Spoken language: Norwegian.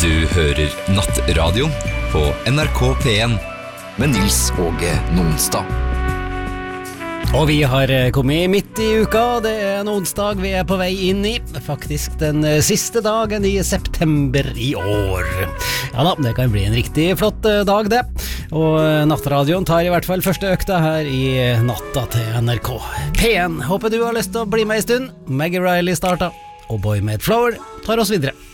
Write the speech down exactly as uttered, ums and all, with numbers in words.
Du hører Nattradio på N R K P en med Nils Åge Nonstad. Og vi har kommet midt i uka, det er en onsdag vi er på vei inn i, faktisk den siste dagen i september i år. Ja da, det kan bli en riktig flott dag det, og Nattradioen tar i hvert fall første økta her i natta til N R K P en. Håper du har lyst til å bli med i stund. Maggie Riley starta, og Boy Made Flower tar oss videre.